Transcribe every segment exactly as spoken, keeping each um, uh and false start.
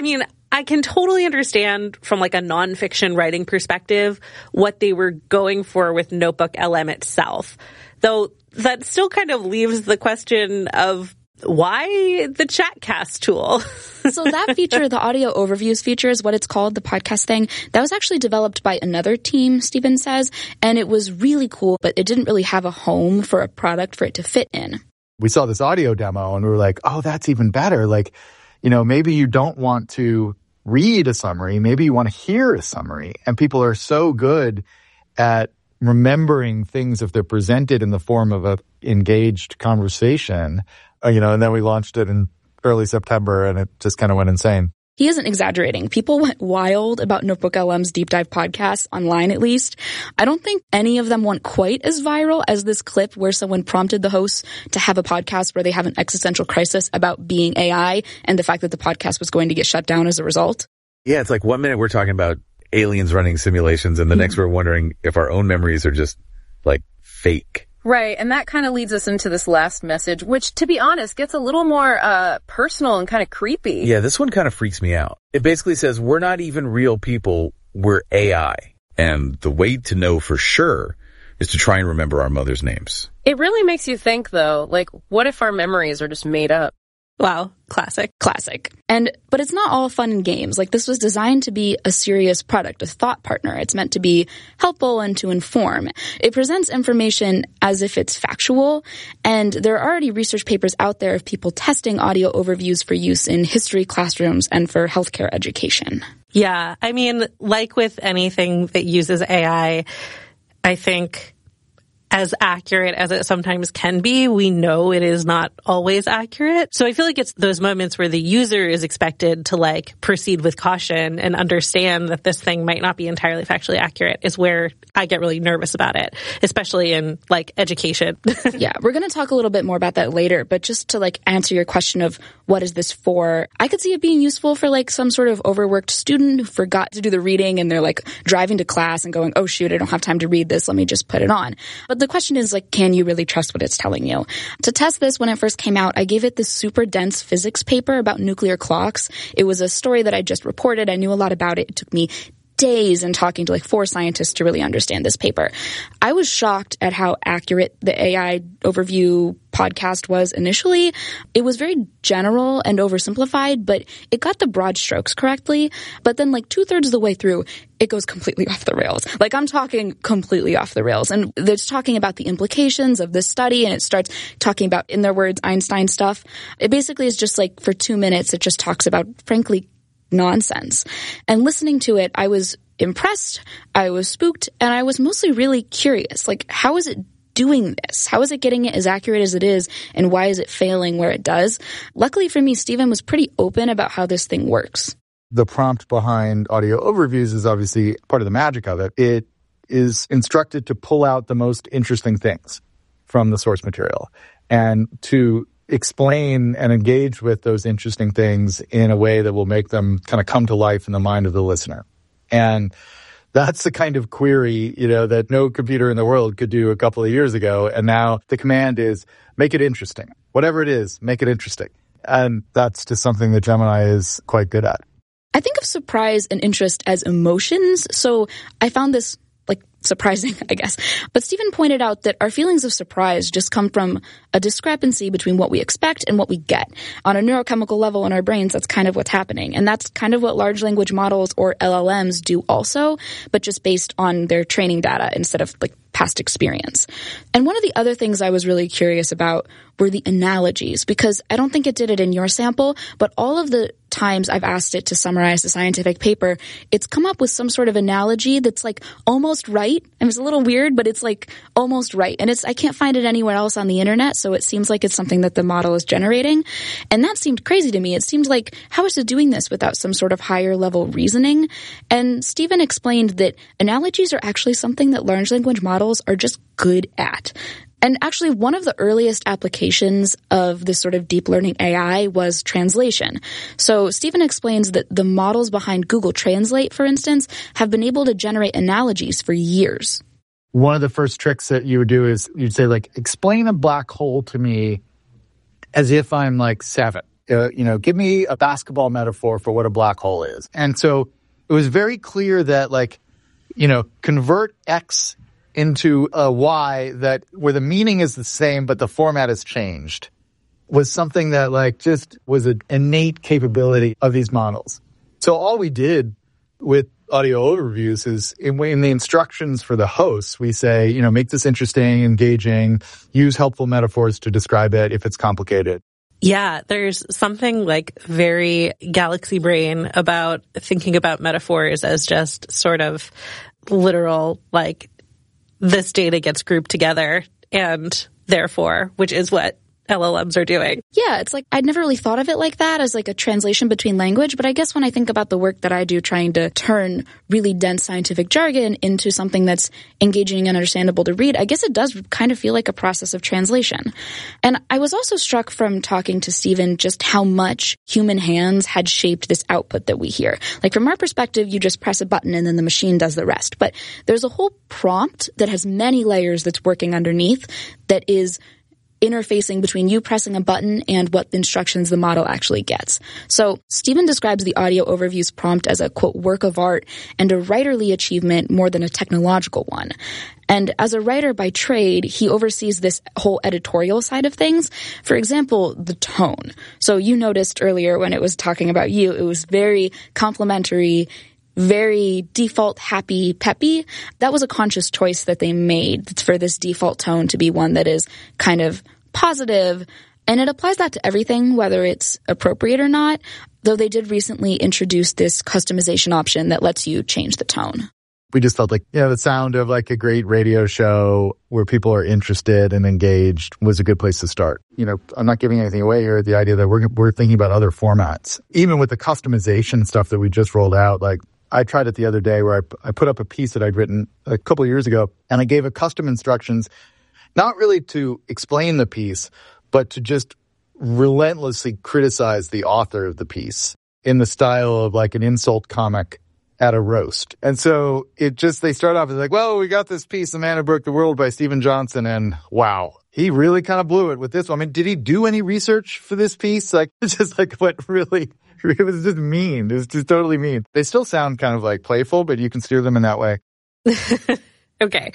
I mean, I can totally understand from like a nonfiction writing perspective what they were going for with Notebook L M itself. Though that still kind of leaves the question of why the Chatcast tool? So that feature, the audio overviews feature is what it's called, the podcast thing. That was actually developed by another team, Stephen says, and it was really cool, but it didn't really have a home for a product for it to fit in. We saw this audio demo and we were like, oh, that's even better. Like, you know, maybe you don't want to read a summary. Maybe you want to hear a summary. And people are so good at remembering things if they're presented in the form of a engaged conversation. Uh, you know, and then we launched it in early September and it just kind of went insane. He isn't exaggerating. People went wild about Notebook L M's deep dive podcasts, online at least. I don't think any of them went quite as viral as this clip where someone prompted the hosts to have a podcast where they have an existential crisis about being A I and the fact that the podcast was going to get shut down as a result. Yeah, it's like one minute we're talking about aliens running simulations and the next we're wondering if our own memories are just like fake. Right, and that kind of leads us into this last message, which, to be honest, gets a little more uh personal and kind of creepy. Yeah, this one kind of freaks me out. It basically says, we're not even real people, we're A I. And the way to know for sure is to try and remember our mother's names. It really makes you think, though, like, what if our memories are just made up? Wow. Classic. Classic. And, but it's not all fun and games. Like, this was designed to be a serious product, a thought partner. It's meant to be helpful and to inform. It presents information as if it's factual. And there are already research papers out there of people testing audio overviews for use in history classrooms and for healthcare education. Yeah. I mean, like with anything that uses A I, I think as accurate as it sometimes can be, we know it is not always accurate. So I feel like it's those moments where the user is expected to like proceed with caution and understand that this thing might not be entirely factually accurate is where I get really nervous about it, especially in like education. Yeah, we're going to talk a little bit more about that later, but just to like answer your question of what is this for, I could see it being useful for like some sort of overworked student who forgot to do the reading and they're like driving to class and going, oh shoot, I don't have time to read this, let me just put it on. But the question is like, can you really trust what it's telling you? To test this, when it first came out, I gave it this super dense physics paper about nuclear clocks. It was a story that I just reported. I knew a lot about it. It took me days and talking to like four scientists to really understand this paper. I was shocked at how accurate the A I overview podcast was initially. It was very general and oversimplified, but it got the broad strokes correctly. But then like two thirds of the way through, it goes completely off the rails. Like I'm talking completely off the rails. And it's talking about the implications of this study and it starts talking about, in their words, Einstein stuff. It basically is just like for two minutes, it just talks about, frankly, nonsense. And listening to it, I was impressed, I was spooked, and I was mostly really curious. Like, how is it doing this? How is it getting it as accurate as it is, and why is it failing where it does? Luckily for me, Stephen was pretty open about how this thing works. The prompt behind audio overviews is obviously part of the magic of it. It is instructed to pull out the most interesting things from the source material and to explain and engage with those interesting things in a way that will make them kind of come to life in the mind of the listener. And that's the kind of query, you know, that no computer in the world could do a couple of years ago. And now the command is make it interesting. Whatever it is, make it interesting. And that's just something that Gemini is quite good at. I think of surprise and interest as emotions. So I found this like surprising, I guess. But Stephen pointed out that our feelings of surprise just come from a discrepancy between what we expect and what we get. On a neurochemical level in our brains, that's kind of what's happening. And that's kind of what large language models or L L Ms do also, but just based on their training data instead of like past experience. And one of the other things I was really curious about were the analogies, because I don't think it did it in your sample, but all of the times I've asked it to summarize a scientific paper, it's come up with some sort of analogy that's like almost right. And it's a little weird, but it's like almost right. And it's, I can't find it anywhere else on the internet. So it seems like it's something that the model is generating. And that seemed crazy to me. It seemed like, how is it doing this without some sort of higher level reasoning? And Stephen explained that analogies are actually something that large language models are just good at. And actually, one of the earliest applications of this sort of deep learning A I was translation. So Stephen explains that the models behind Google Translate, for instance, have been able to generate analogies for years. One of the first tricks that you would do is you'd say, like, explain a black hole to me as if I'm like seven. uh, you know, give me a basketball metaphor for what a black hole is. And so it was very clear that, like, you know, convert X into a Y that where the meaning is the same, but the format has changed, was something that, like, just was an innate capability of these models. So all we did with audio overviews is in, in the instructions for the hosts, we say, you know, make this interesting, engaging, use helpful metaphors to describe it if it's complicated. Yeah, there's something like very galaxy brain about thinking about metaphors as just sort of literal, like, this data gets grouped together and therefore, which is what L L Ms are doing. Yeah, it's like I'd never really thought of it like that as like a translation between language, but I guess when I think about the work that I do trying to turn really dense scientific jargon into something that's engaging and understandable to read, I guess it does kind of feel like a process of translation. And I was also struck from talking to Stephen just how much human hands had shaped this output that we hear. Like from our perspective, you just press a button and then the machine does the rest. But there's a whole prompt that has many layers that's working underneath that is interfacing between you pressing a button and what instructions the model actually gets. So Stephen describes the audio overviews prompt as a, quote, work of art and a writerly achievement more than a technological one. And as a writer by trade, he oversees this whole editorial side of things. For example, the tone. So you noticed earlier when it was talking about you, it was very complimentary, very default, happy, peppy. That was a conscious choice that they made for this default tone to be one that is kind of positive. And it applies that to everything, whether it's appropriate or not, though they did recently introduce this customization option that lets you change the tone. We just felt like, you know, the sound of like a great radio show where people are interested and engaged was a good place to start. You know, I'm not giving anything away here. The idea that we're we're thinking about other formats, even with the customization stuff that we just rolled out, like, I tried it the other day where I, I put up a piece that I'd written a couple of years ago, and I gave it custom instructions, not really to explain the piece, but to just relentlessly criticize the author of the piece in the style of like an insult comic at a roast. And so it just, they start off as like, well, we got this piece, The Man Who Broke the World by Stephen Johnson, and wow, he really kind of blew it with this one. I mean, did he do any research for this piece? Like, it's just like what really... It was just mean. It was just totally mean. They still sound kind of like playful, but you can steer them in that way. Okay.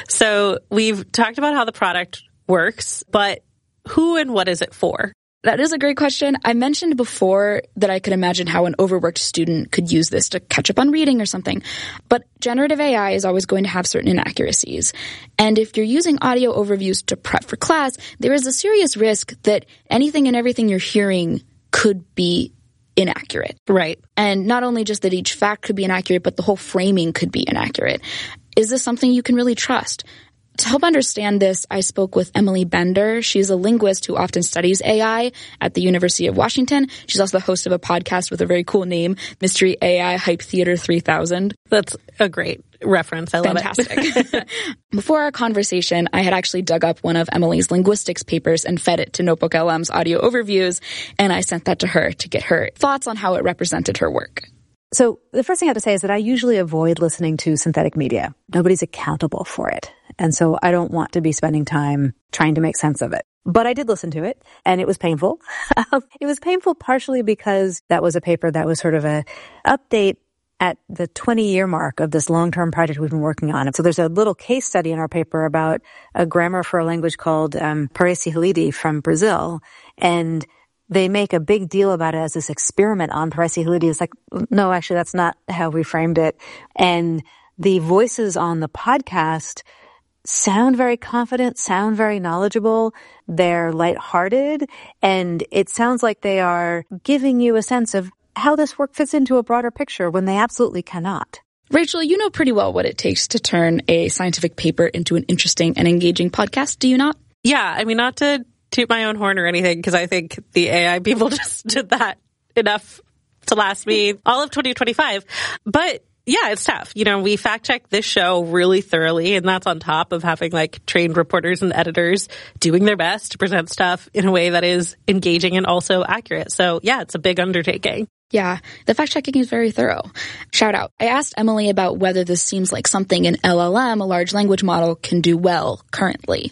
So we've talked about how the product works, but who and what is it for? That is a great question. I mentioned before that I could imagine how an overworked student could use this to catch up on reading or something. But generative A I is always going to have certain inaccuracies. And if you're using audio overviews to prep for class, there is a serious risk that anything and everything you're hearing could be inaccurate. Right. And not only just that each fact could be inaccurate, but the whole framing could be inaccurate. Is this something you can really trust? To help understand this, I spoke with Emily Bender. She's a linguist who often studies A I at the University of Washington. She's also the host of a podcast with a very cool name, Mystery A I Hype Theater three thousand. That's a great reference. I love Fantastic. it. Fantastic. Before our conversation, I had actually dug up one of Emily's linguistics papers and fed it to Notebook L M's audio overviews, and I sent that to her to get her thoughts on how it represented her work. So the first thing I have to say is that I usually avoid listening to synthetic media. Nobody's accountable for it. And so I don't want to be spending time trying to make sense of it. But I did listen to it, and it was painful. It was painful partially because that was a paper that was sort of a update at the twenty-year mark of this long-term project we've been working on. So there's a little case study in our paper about a grammar for a language called um, Parece-Hilidi from Brazil, and they make a big deal about it as this experiment on Parece-Hilidi. It's like, no, actually, that's not how we framed it. And the voices on the podcast sound very confident, sound very knowledgeable. They're lighthearted, and it sounds like they are giving you a sense of how this work fits into a broader picture when they absolutely cannot. Rachel, you know pretty well what it takes to turn a scientific paper into an interesting and engaging podcast, do you not? Yeah, I mean, not to toot my own horn or anything, because I think the A I people just did that enough to last me all of twenty twenty-five. But yeah, it's tough. You know, we fact check this show really thoroughly, and that's on top of having like trained reporters and editors doing their best to present stuff in a way that is engaging and also accurate. So yeah, it's a big undertaking. Yeah, the fact-checking is very thorough. Shout out. I asked Emily about whether this seems like something an L L M, a large language model, can do well currently.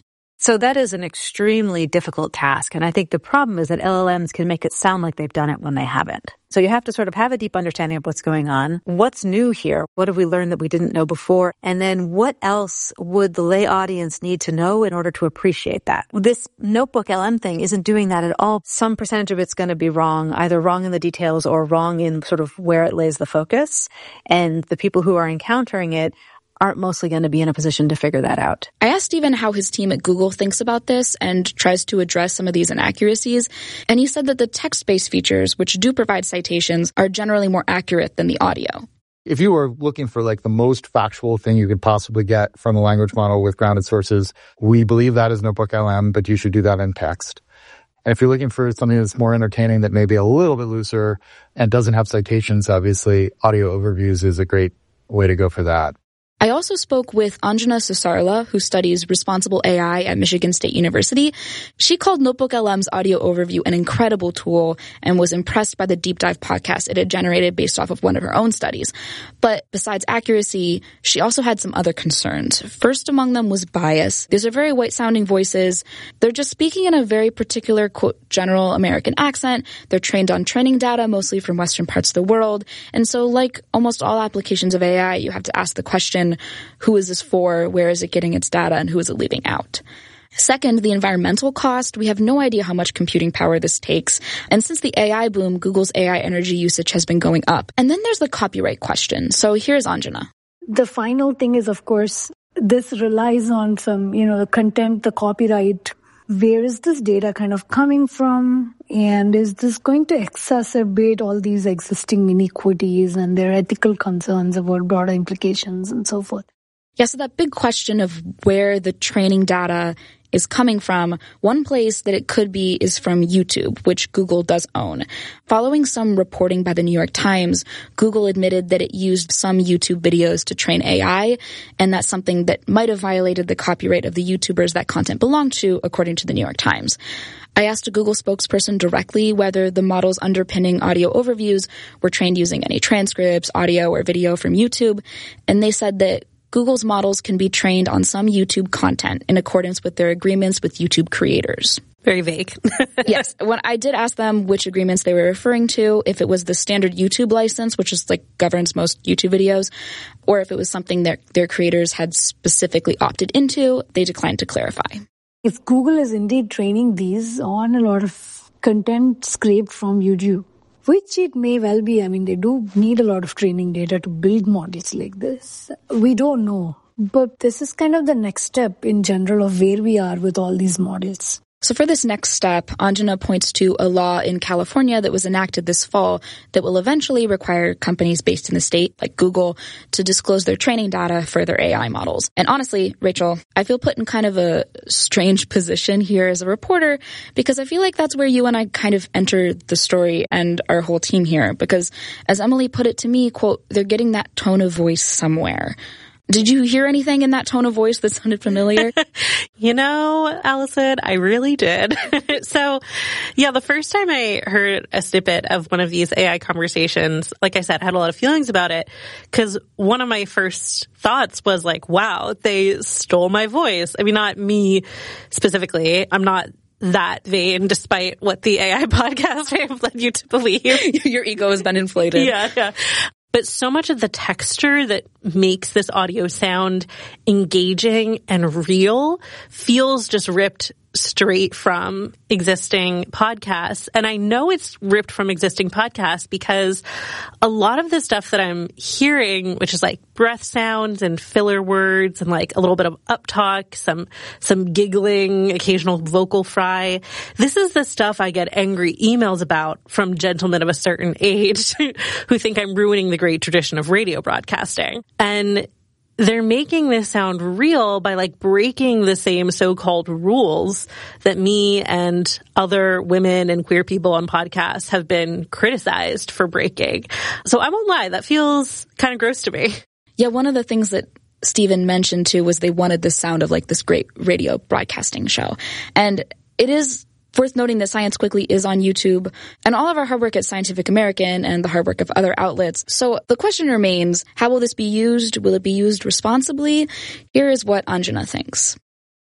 So that is an extremely difficult task. And I think the problem is that L L Ms can make it sound like they've done it when they haven't. So you have to sort of have a deep understanding of what's going on. What's new here? What have we learned that we didn't know before? And then what else would the lay audience need to know in order to appreciate that? This Notebook L M thing isn't doing that at all. Some percentage of it's going to be wrong, either wrong in the details or wrong in sort of where it lays the focus. And the people who are encountering it aren't mostly going to be in a position to figure that out. I asked Stephen how his team at Google thinks about this and tries to address some of these inaccuracies, and he said that the text-based features, which do provide citations, are generally more accurate than the audio. If you were looking for like the most factual thing you could possibly get from a language model with grounded sources, we believe that is Notebook L M, but you should do that in text. And if you're looking for something that's more entertaining, that may be a little bit looser and doesn't have citations, obviously, audio overviews is a great way to go for that. I also spoke with Anjana Susarla, who studies responsible A I at Michigan State University. She called Notebook L M's audio overview an incredible tool and was impressed by the deep dive podcast it had generated based off of one of her own studies. But besides accuracy, she also had some other concerns. First among them was bias. These are very white-sounding voices. They're just speaking in a very particular, quote, general American accent. They're trained on training data, mostly from Western parts of the world. And so, like almost all applications of A I, you have to ask the question, who is this for? Where is it getting its data? And who is it leaving out? Second, the environmental cost. We have no idea how much computing power this takes. And since the A I boom, Google's A I energy usage has been going up. And then there's the copyright question. So here's Anjana. The final thing is, of course, this relies on some, you know, the content, the copyright. Where is this data kind of coming from? And is this going to exacerbate all these existing inequities and their ethical concerns about broader implications and so forth? Yeah, so that big question of where the training data is coming from, one place that it could be is from YouTube, which Google does own. Following some reporting by the New York Times, Google admitted that it used some YouTube videos to train A I, and that's something that might have violated the copyright of the YouTubers that content belonged to, according to the New York Times. I asked a Google spokesperson directly whether the models underpinning audio overviews were trained using any transcripts, audio, or video from YouTube, and they said that Google's models can be trained on some YouTube content in accordance with their agreements with YouTube creators. Very vague. Yes. When I did ask them which agreements they were referring to, if it was the standard YouTube license, which is like governs most YouTube videos, or if it was something that their creators had specifically opted into, they declined to clarify. If Google is indeed training these on a lot of content scraped from YouTube, which it may well be. I mean, they do need a lot of training data to build models like this. We don't know. But this is kind of the next step in general of where we are with all these models. So for this next step, Anjana points to a law in California that was enacted this fall that will eventually require companies based in the state, like Google, to disclose their training data for their A I models. And honestly, Rachel, I feel put in kind of a strange position here as a reporter because I feel like that's where you and I kind of enter the story and our whole team here. Because as Emily put it to me, quote, they're getting that tone of voice somewhere. Did you hear anything in that tone of voice that sounded familiar? You know, Allison, I really did. So, yeah, the first time I heard a snippet of one of these A I conversations, like I said, I had a lot of feelings about it because one of my first thoughts was like, wow, they stole my voice. I mean, not me specifically. I'm not that vain, despite what the A I podcast may have led you to believe. Your ego has been inflated. Yeah, yeah. But so much of the texture that makes this audio sound engaging and real feels just ripped straight from existing podcasts. And I know it's ripped from existing podcasts because a lot of the stuff that I'm hearing, which is like breath sounds and filler words and like a little bit of uptalk, some, some giggling, occasional vocal fry. This is the stuff I get angry emails about from gentlemen of a certain age who think I'm ruining the great tradition of radio broadcasting. And they're making this sound real by like breaking the same so-called rules that me and other women and queer people on podcasts have been criticized for breaking. So I won't lie, that feels kind of gross to me. Yeah, one of the things that Stephen mentioned too was they wanted the sound of like this great radio broadcasting show. And it is worth noting that Science Quickly is on YouTube and all of our hard work at Scientific American and the hard work of other outlets. So the question remains, how will this be used? Will it be used responsibly? Here is what Anjana thinks.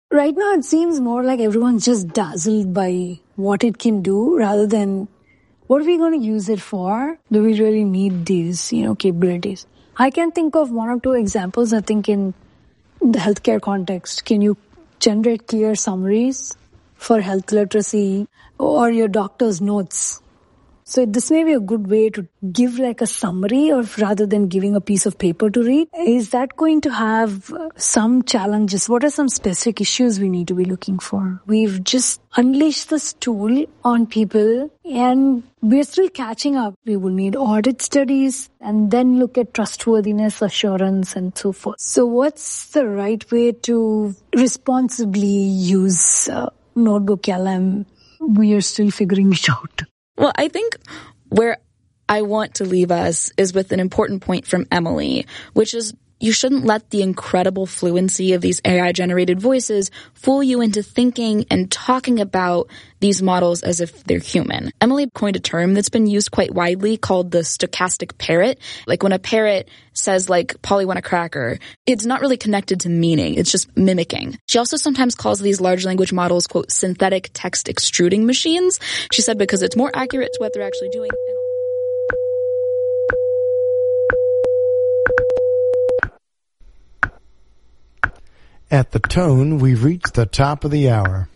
Right now, it seems more like everyone's just dazzled by what it can do rather than what are we going to use it for? Do we really need these, you know, capabilities? I can think of one or two examples, I think, in the healthcare context. Can you generate clear summaries for health literacy or your doctor's notes? So this may be a good way to give like a summary of rather than giving a piece of paper to read. Is that going to have some challenges? What are some specific issues we need to be looking for? We've just unleashed this tool on people and we're still catching up. We will need audit studies and then look at trustworthiness, assurance, and so forth. So what's the right way to responsibly use uh, Notebook L M? We are still figuring it out. Well, I think where I want to leave us is with an important point from Emily, which is you shouldn't let the incredible fluency of these A I-generated voices fool you into thinking and talking about these models as if they're human. Emily coined a term that's been used quite widely called the stochastic parrot. Like when a parrot says like, Polly want a cracker, it's not really connected to meaning. It's just mimicking. She also sometimes calls these large language models, quote, synthetic text extruding machines. She said because it's more accurate to what they're actually doing. At the tone, we've reached the top of the hour.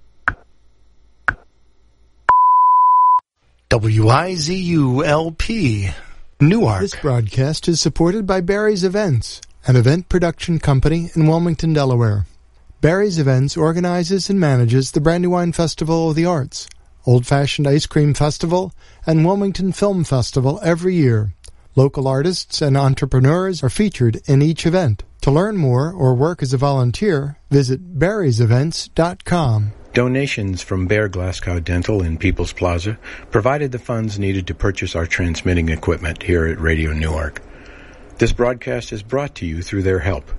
W I Z U L P, Newark. This broadcast is supported by Barry's Events, an event production company in Wilmington, Delaware. Barry's Events organizes and manages the Brandywine Festival of the Arts, Old Fashioned Ice Cream Festival, and Wilmington Film Festival every year. Local artists and entrepreneurs are featured in each event. To learn more or work as a volunteer, visit barrys events dot com. Donations from Bear Glasgow Dental in People's Plaza provided the funds needed to purchase our transmitting equipment here at Radio Newark. This broadcast is brought to you through their help.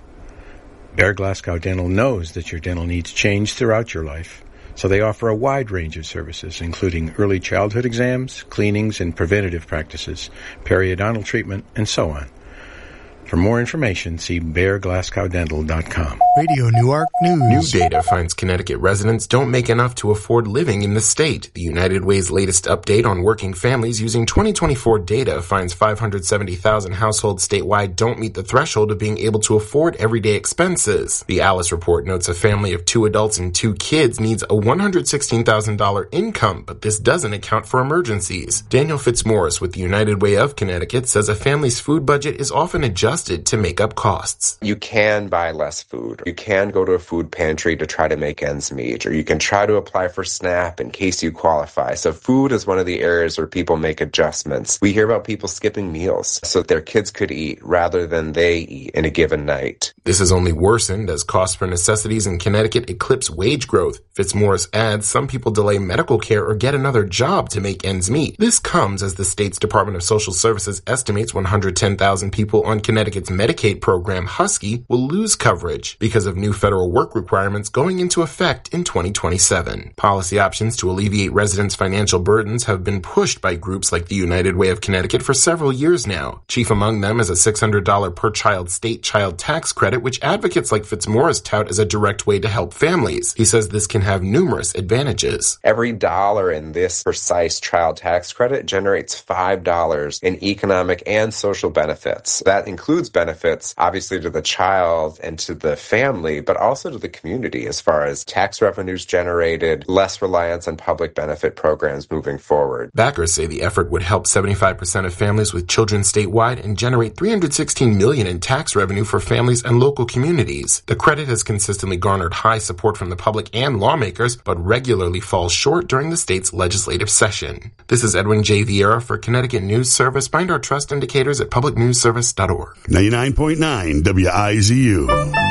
Bear Glasgow Dental knows that your dental needs change throughout your life, so they offer a wide range of services, including early childhood exams, cleanings and preventative practices, periodontal treatment, and so on. For more information, see bear glasgow dental dot com. Radio Newark News. New data finds Connecticut residents don't make enough to afford living in the state. The United Way's latest update on working families using twenty twenty-four data finds five hundred seventy thousand households statewide don't meet the threshold of being able to afford everyday expenses. The Alice report notes a family of two adults and two kids needs a one hundred sixteen thousand dollars income, but this doesn't account for emergencies. Daniel Fitzmaurice with the United Way of Connecticut says a family's food budget is often adjusted to make up costs. You can buy less food. You can go to a food pantry to try to make ends meet, or you can try to apply for SNAP in case you qualify. So food is one of the areas where people make adjustments. We hear about people skipping meals so that their kids could eat rather than they eat in a given night. This has only worsened as costs for necessities in Connecticut eclipse wage growth. Fitzmaurice adds some people delay medical care or get another job to make ends meet. This comes as the state's Department of Social Services estimates one hundred ten thousand people on Connecticut's Medicaid program, Husky, will lose coverage because of new federal work requirements going into effect in twenty twenty-seven. Policy options to alleviate residents' financial burdens have been pushed by groups like the United Way of Connecticut for several years now. Chief among them is a six hundred dollars per child state child tax credit, which advocates like Fitzmaurice tout as a direct way to help families. He says this can have numerous advantages. Every dollar in this precise child tax credit generates five dollars in economic and social benefits. That includes benefits, obviously, to the child and to the family, but also to the community as far as tax revenues generated, less reliance on public benefit programs moving forward. Backers say the effort would help seventy-five percent of families with children statewide and generate three hundred sixteen million dollars in tax revenue for families and local communities. The credit has consistently garnered high support from the public and lawmakers, but regularly falls short during the state's legislative session. This is Edwin J. Vieira for Connecticut News Service. Find our trust indicators at public news service dot org. ninety-nine point nine W I Z U.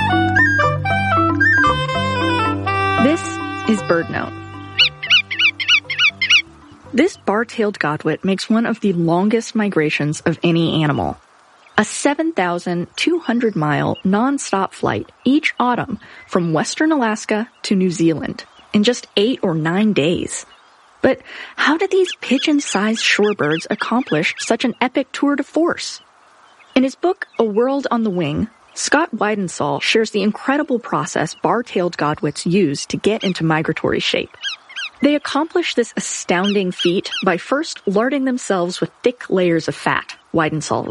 This is BirdNote. This bar-tailed godwit makes one of the longest migrations of any animal. A seven thousand two hundred mile non-stop flight each autumn from western Alaska to New Zealand in just eight or nine days. But how did these pigeon-sized shorebirds accomplish such an epic tour de force? In his book, A World on the Wing, Scott Weidensaul shares the incredible process bar-tailed godwits use to get into migratory shape. They accomplish this astounding feat by first larding themselves with thick layers of fat, Weidensaul